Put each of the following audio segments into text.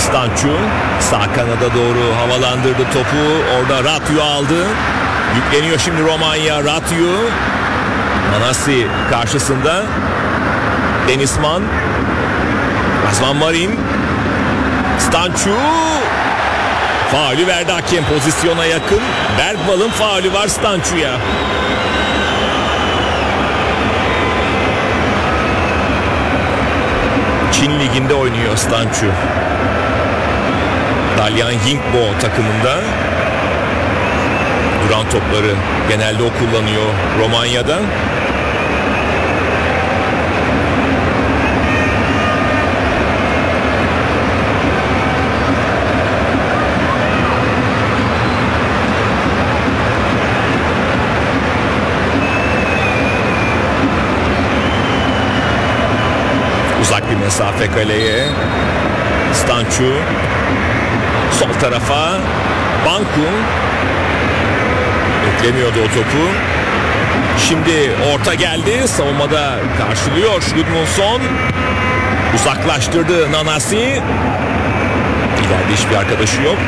Stancu sağ kanada doğru havalandırdı topu. Orada Ratyu aldı. Yükleniyor şimdi Romanya. Ratyu. Nanasi karşısında. Denizman. Razvan Marin. Stancu. Faulü verdi hakem, pozisyona yakın. Bergval'ın faulü var Stancu'ya. Çin Ligi'nde oynuyor Stancu. Dalyan Yingbo takımında. Duran topları genelde o kullanıyor Romanya'da. Uzak bir mesafe kaleye. Stancu sol tarafa. Banku beklemiyordu o topu. Şimdi orta geldi. Savunmada karşılıyor Gudmundsson. Uzaklaştırdı Nanasi. İleride hiçbir arkadaşı yok.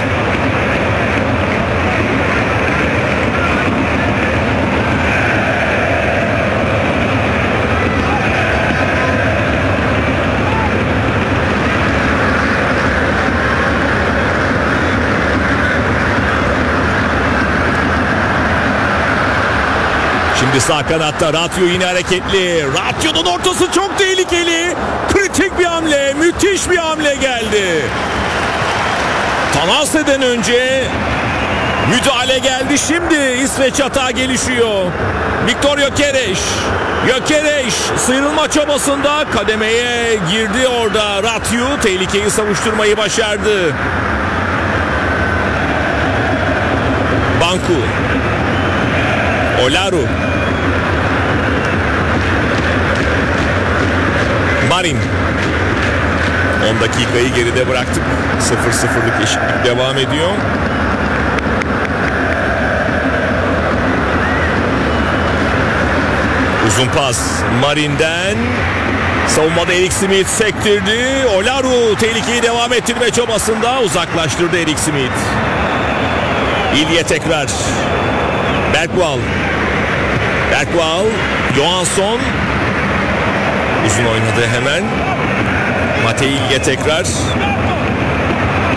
Şimdi sağ kanatta Ratyu yine hareketli. Ratyu'nun ortası çok tehlikeli. Kritik bir hamle, müthiş bir hamle geldi. Tanase'den önce müdahale geldi. Şimdi İsveç hata gelişiyor. Viktor Gyökeres. Gyökeres sıyrılma çabasında kademeye girdi orada. Ratyu tehlikeyi savuşturmayı başardı. Banku. Olaru. Marin. 10 dakikayı geride bıraktık. 0-0'lık eşitlik devam ediyor. Uzun pas Marin'den. Savunmada Eric Smith sektirdi. Olaru tehlikeyi devam ettirme çabasında uzaklaştırdı Eric Smith. İlye tekrar. Bergvall. Johansson. Uzun oynadı hemen. Matej İlye tekrar.